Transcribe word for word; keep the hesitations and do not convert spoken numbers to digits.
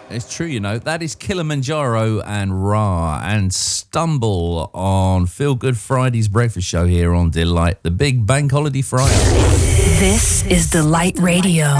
It's true, you know. That is Kilimanjaro and Ra and Stumble on Feel Good Friday's breakfast show here on Delight, the big bank holiday Friday. This is Delight Radio.